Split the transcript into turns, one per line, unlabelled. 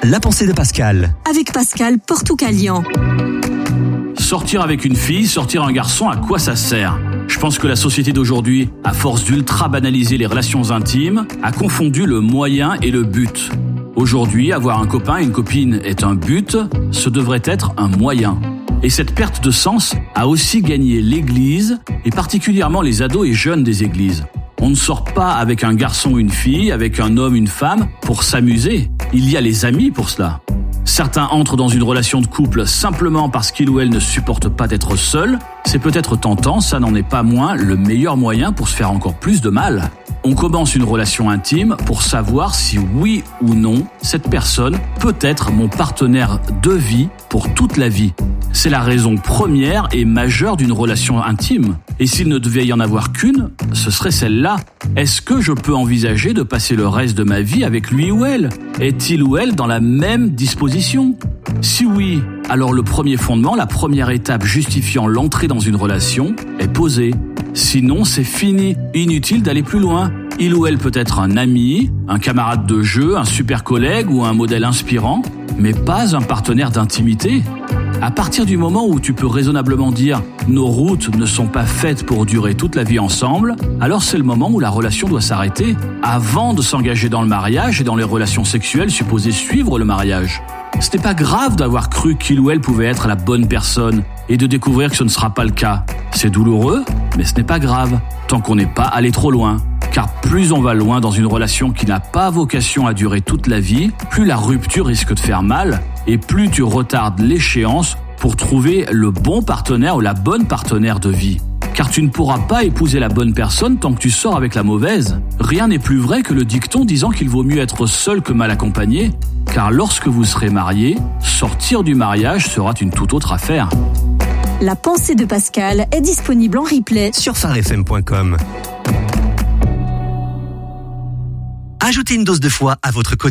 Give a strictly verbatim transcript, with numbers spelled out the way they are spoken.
La pensée de Pascal.
Avec Pascal Portucalian.
Sortir avec une fille, sortir un garçon, à quoi ça sert ? Je pense que la société d'aujourd'hui, à force d'ultra banaliser les relations intimes, a confondu le moyen et le but. Aujourd'hui, avoir un copain et une copine est un but, ce devrait être un moyen. Et cette perte de sens a aussi gagné l'Église, et particulièrement les ados et jeunes des églises. On ne sort pas avec un garçon ou une fille, avec un homme, une femme, pour s'amuser. Il y a les amis pour cela. Certains entrent dans une relation de couple simplement parce qu'il ou elle ne supporte pas d'être seul. C'est peut-être tentant, ça n'en est pas moins le meilleur moyen pour se faire encore plus de mal. On commence une relation intime pour savoir si oui ou non cette personne peut être mon partenaire de vie pour toute la vie. C'est la raison première et majeure d'une relation intime. Et s'il ne devait y en avoir qu'une, ce serait celle-là. Est-ce que je peux envisager de passer le reste de ma vie avec lui ou elle ? Est-il ou elle dans la même disposition ? Si oui, alors le premier fondement, la première étape justifiant l'entrée dans une relation est posée. Sinon, c'est fini. Inutile d'aller plus loin. Il ou elle peut être un ami, un camarade de jeu, un super collègue ou un modèle inspirant, mais pas un partenaire d'intimité. À partir du moment où tu peux raisonnablement dire « nos routes ne sont pas faites pour durer toute la vie ensemble », alors c'est le moment où la relation doit s'arrêter, avant de s'engager dans le mariage et dans les relations sexuelles supposées suivre le mariage. Ce n'est pas grave d'avoir cru qu'il ou elle pouvait être la bonne personne et de découvrir que ce ne sera pas le cas. C'est douloureux, mais ce n'est pas grave, tant qu'on n'est pas allé trop loin. Car plus on va loin dans une relation qui n'a pas vocation à durer toute la vie, plus la rupture risque de faire mal et plus tu retardes l'échéance pour trouver le bon partenaire ou la bonne partenaire de vie. Car tu ne pourras pas épouser la bonne personne tant que tu sors avec la mauvaise. Rien n'est plus vrai que le dicton disant qu'il vaut mieux être seul que mal accompagné, car lorsque vous serez mariés, sortir du mariage sera une toute autre affaire.
La pensée de Pascal est disponible en replay
Sur phare f m point com. Ajoutez une dose de foi à votre quotidien.